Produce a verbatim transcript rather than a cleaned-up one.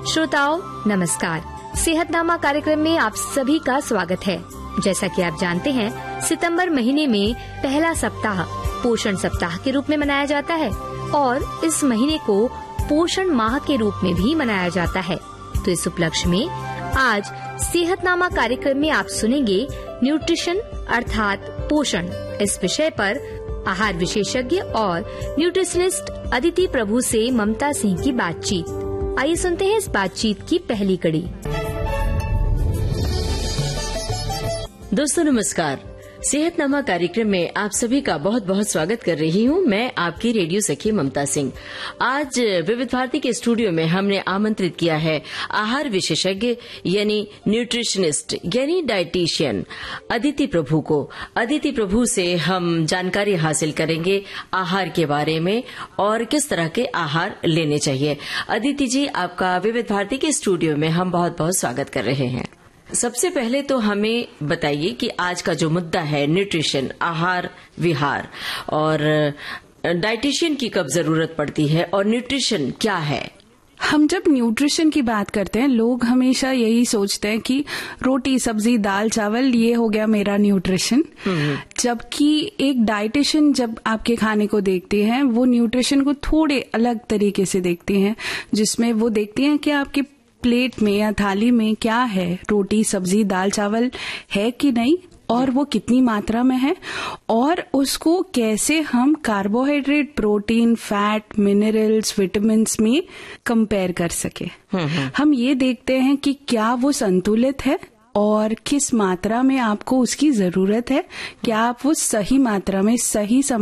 श्रोताओं नमस्कार, सेहतनामा कार्यक्रम में आप सभी का स्वागत है। जैसा कि आप जानते हैं, सितंबर महीने में पहला सप्ताह पोषण सप्ताह के रूप में मनाया जाता है और इस महीने को पोषण माह के रूप में भी मनाया जाता है। तो इस उपलक्ष्य में आज सेहतनामा कार्यक्रम में आप सुनेंगे न्यूट्रिशन अर्थात पोषण इस विषय पर आहार विशेषज्ञ और न्यूट्रिशनिस्ट अदिति प्रभु से ममता सिंह की बातचीत। आइए सुनते हैं इस बातचीत की पहली कड़ी। दोस्तों नमस्कार, सेहतनामा कार्यक्रम में आप सभी का बहुत बहुत स्वागत कर रही हूँ। मैं आपकी रेडियो सखी ममता सिंह। आज विविध भारती के स्टूडियो में हमने आमंत्रित किया है आहार विशेषज्ञ यानी न्यूट्रिशनिस्ट यानी डाइटिशियन अदिति प्रभु को। अदिति प्रभु से हम जानकारी हासिल करेंगे आहार के बारे में और किस तरह के आहार लेने चाहिए। अदिति जी, आपका विविध भारती के स्टूडियो में हम बहुत बहुत स्वागत कर रहे हैं। सबसे पहले तो हमें बताइए कि आज का जो मुद्दा है न्यूट्रिशन, आहार विहार, और डाइटिशियन की कब जरूरत पड़ती है और न्यूट्रिशन क्या है? हम जब न्यूट्रिशन की बात करते हैं, लोग हमेशा यही सोचते हैं कि रोटी सब्जी दाल चावल ये हो गया मेरा न्यूट्रिशन, जबकि एक डाइटिशियन जब आपके खाने को देखते हैं वो न्यूट्रिशन को थोड़े अलग तरीके से देखते हैं, जिसमें वो देखते हैं कि आपके प्लेट में या थाली में क्या है, रोटी सब्जी दाल चावल है कि नहीं और वो कितनी मात्रा में है, और उसको कैसे हम carbohydrate, protein, fat, minerals, vitamins में कंपेयर कर सके। हम ये देखते हैं कि क्या वो संतुलित है और किस मात्रा में आपको उसकी जरूरत है, क्या आप वो सही मात्रा में सही समय